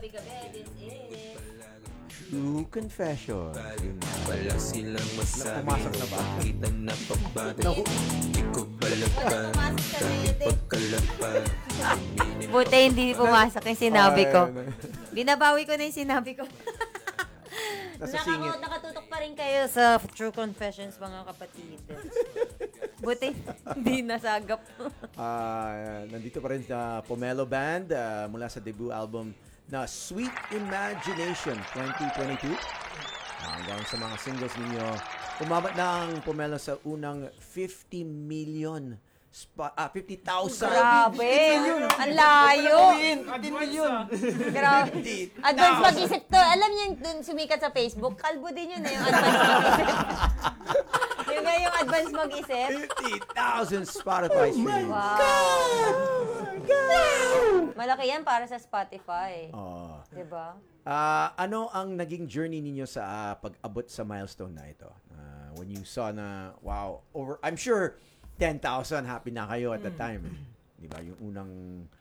gabi-gabi, this is True Confession. Wala silang masabi. Pumasok na ba? Kita na pabati. Di ko balagpan. Dahil pagkalapad. buti hindi pumasok yung sinabi ko. Binabawi ko na yung sinabi ko. Nasa singit. Nakatutok pa rin kayo sa True Confessions, mga kapatid. Buti, hindi nasagap. Nandito pa rin sa Pomelo Band mula sa debut album na Sweet Imagination 2022. Hanggang sa mga singles ninyo, umabot na ang Pomelo sa unang 50 million 50,000. Grabe! Ang layo! 15 million. Grabe. Advance mag-isip to. Alam niyo yung sumikat sa Facebook, kalbo din yun yung advance mag-isip. Yung nga yung advance mag-isip. 50,000 Spotify streams. Wow! Malaki yan para sa Spotify. Diba? Ano ang naging journey ninyo sa pag-abot sa milestone na ito? When you saw na, wow, I'm sure 10,000 happy na kayo at the time. Di ba? Yung unang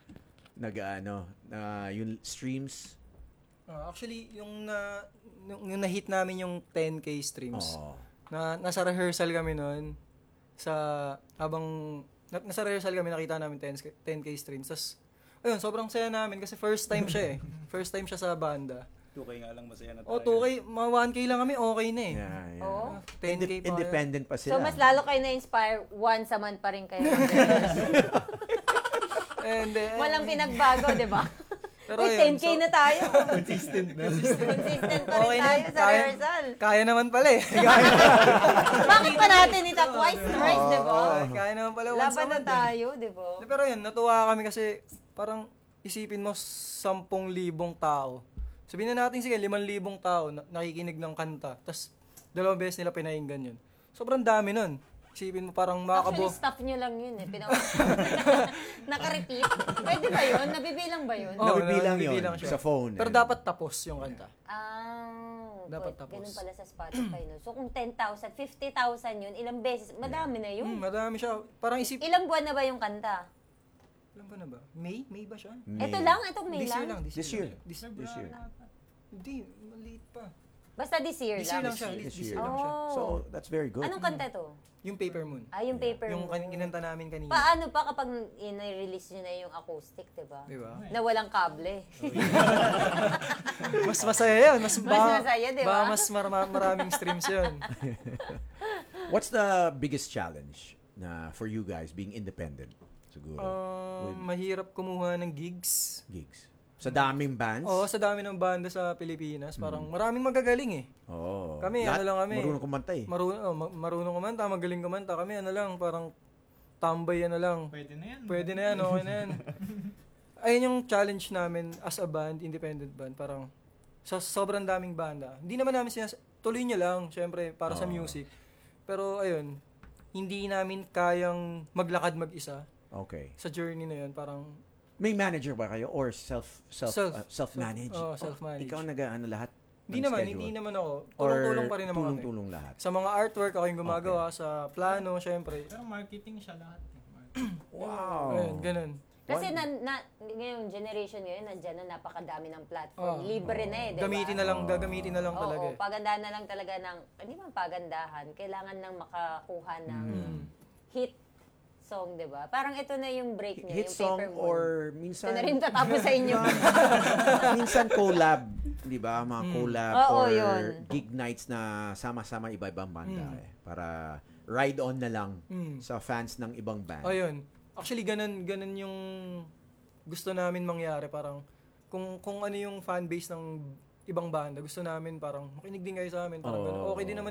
yung streams. Actually, yung na-hit namin yung 10K streams. Nasa rehearsal kami noon. Nasa rehearsal kami, nakita namin 10K streams. Tapos, ayun, sobrang saya namin kasi first time siya eh. First time siya sa banda. 2K nga lang masaya na tayo. 2K, mga 1K lang kami, okay na eh. Yeah. Oo. 10K pa. Independent pa sila. So, mas lalo kayo na-inspire once a month pa rin kayo. And then, Walang pinagbago, di ba? Pero Uy, yun, 10K na tayo. Consistent na. Consistent pa rin okay na. tayo sa rehearsal. Kaya naman pala eh. Bakit pa natin ita twice, thrice, di ba? Kaya naman pala once a Laban na month eh. tayo, di ba? Pero yun, natuwa kami kasi parang isipin mo 10,000 tao. Sabihin na natin sige, 5,000 tao nakikinig ng kanta. Tapos 2 beses nila pinainggan yun. Sobrang dami nun. Isipin mo parang makakabo. Actually, staff nyo lang yun eh. Naka-repeat. Pwede ba yun? Nabibilang ba yun? Oo, Nabibilang nabibilang yun siya. sa phone. Pero dapat tapos yung kanta. Dapat Dapat tapos. Ganun pala sa Spotify. No? So kung 10,000, 50,000 yun, ilang beses, madami na yun. Madami siya. Parang Ilang buwan na ba yung kanta? Alam ba na ba? May ba siya? Ito lang? Itong May This year lang? lang. This year. This year. Hindi, maliit pa. Basta this year This year lang. lang siya. This This year. year lang siya. So, that's very good. Anong kanta to? Yung Paper Moon. Yung Paper Yung Moon. kinanta namin kanina. Paano pa kapag i-release nyo na yung acoustic, diba? Diba? Na walang kable. Mas masaya yun. Mas masaya, di ba? Mas maraming streams yun. What's the biggest challenge for you guys being independent? Siguro. Mahirap kumuha ng gigs. Sa daming bands? Oo, sa dami ng banda sa Pilipinas. Parang maraming magagaling eh. Oo. Kami, Lahat ano lang kami. Marunong kumanta eh. Marunong kumanta, magaling kumanta. Kami, ano lang, parang tambay, ano lang. Pwede na yan. Pwede na yan, okay na yan. Ayun yung challenge namin as a band, independent band. Parang sa sobrang daming banda. Hindi naman namin tuloy nyo lang, syempre, para sa music. Pero ayun, hindi namin kayang maglakad mag-isa. Okay. Sa journey na yun, parang May manager ba kayo or self-manage? Oo, self-manage. Ikaw lahat? Hindi naman ako. Or Tulong-tulong pa rin naman kami. tulong lahat? Sa mga artwork, ako yung gumagawa. Sa plano, syempre. Pero marketing siya lahat. Wow. Ayun, ganun. Kasi ngayong generation ngayon, nandiyan na napakadami ng platform. Libre na eh, diba? Gagamitin na lang talaga. Oo, pagandahan na lang talaga hindi man pagandahan, kailangan nang makakuha ng hit song, di ba? Parang ito na yung break niya, Hit yung song Paper Moon. or minsan... Ito na rin tatapos sa inyo. minsan collab, di ba? Mga collab Oo, or yun. gig nights na sama-sama iba-ibang banda eh. Para ride on na lang sa fans ng ibang band. Ayun. Actually, ganun yung gusto namin mangyari. Parang kung ano yung fan base ng ibang banda, gusto namin parang makinig din kayo sa amin. Parang ganun. Okay din naman